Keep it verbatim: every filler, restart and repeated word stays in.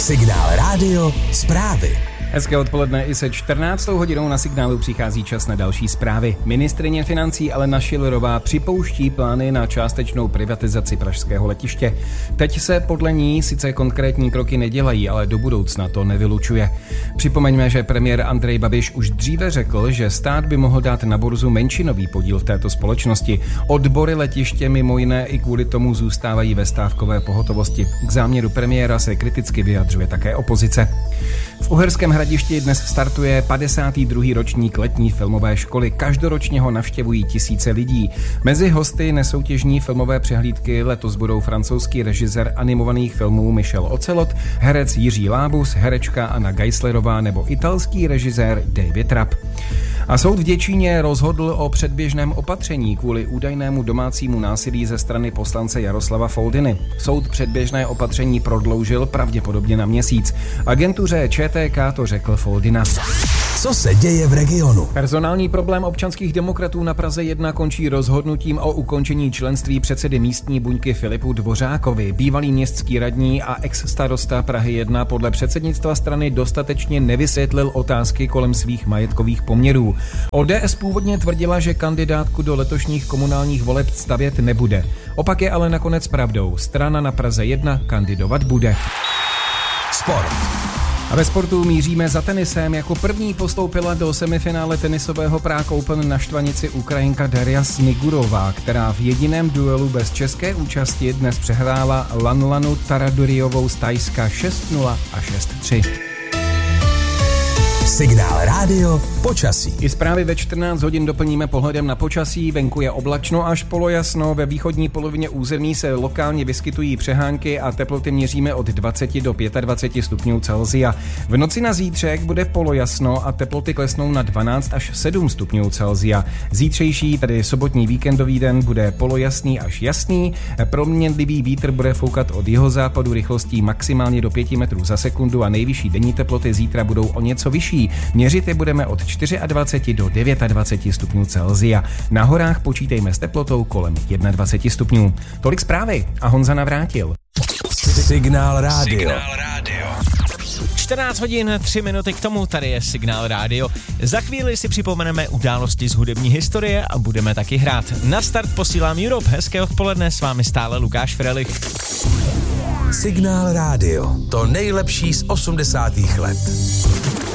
Signál Rádio zprávy. Hezké odpoledne, i se čtrnáctou hodinou na Signálu přichází čas na další zprávy. Ministryně financí Alena Schillerová připouští plány na částečnou privatizaci pražského letiště. Teď se podle ní sice konkrétní kroky nedělají, ale do budoucna to nevylučuje. Připomeňme, že premiér Andrej Babiš už dříve řekl, že stát by mohl dát na burzu menšinový podíl v této společnosti. Odbory letiště mimo jiné i kvůli tomu zůstávají ve stávkové pohotovosti. K záměru premiéra se kriticky vyjadřuje také opozice. V Uherském Hradišti dnes startuje padesátý druhý ročník letní filmové školy. Každoročně ho navštěvují tisíce lidí. Mezi hosty nesoutěžní filmové přehlídky letos budou francouzský režisér animovaných filmů Michel Ocelot, herec Jiří Lábus, herečka Anna Geislerová nebo italský režisér David Rapp. A soud v Děčíně rozhodl o předběžném opatření kvůli údajnému domácímu násilí ze strany poslance Jaroslava Foldyny. Soud předběžné opatření prodloužil pravděpodobně na měsíc. Agentuře Č T K to řekl Foldyna. Co se děje v regionu? Personální problém občanských demokratů na Praze jedna končí rozhodnutím o ukončení členství předsedy místní buňky Filipu Dvořákovi. Bývalý městský radní a ex-starosta Prahy jedna podle předsednictva strany dostatečně nevysvětlil otázky kolem svých majetkových poměrů. O D S původně tvrdila, že kandidátku do letošních komunálních voleb stavět nebude. Opak je ale nakonec pravdou. Strana na Praze jedna kandidovat bude. Sport. A ve sportu míříme za tenisem. Jako první postoupila do semifinále tenisového Prague Open na štvanici Ukrajinka Daria Snigurová, která v jediném duelu bez české účasti dnes přehrála Lanlanu Taraduriovou z Thajska šest nula a šest tři. Signál Rádio počasí. I zprávy ve čtrnáct hodin doplníme pohledem na počasí. Venku je oblačno až polojasno, ve východní polovině území se lokálně vyskytují přehánky a teploty měříme od dvacet do dvacet pět stupňů Celsia. V noci na zítřek bude polojasno a teploty klesnou na dvanáct až sedm stupňů Celsia. Zítřejší, tedy sobotní víkendový den, bude polojasný až jasný. Proměnlivý vítr bude foukat od jihozápadu rychlostí maximálně do pět metrů za sekundu a nejvyšší denní teploty zítra budou o něco vyšší. Měřit je budeme od dvacet čtyři do dvacet devět stupňů Celsia. Na horách počítejme s teplotou kolem dvacet jedna stupňů. Tolik zprávy a Honza Navrátil. Signál Rádio. Signál Rádio. čtrnáct hodin, tři minuty k tomu, tady je Signál Rádio. Za chvíli si připomeneme události z hudební historie a budeme taky hrát. Na start posílám Europe, hezké odpoledne, s vámi stále Lukáš Frelich. Signál Rádio, to nejlepší z osmdesátých let.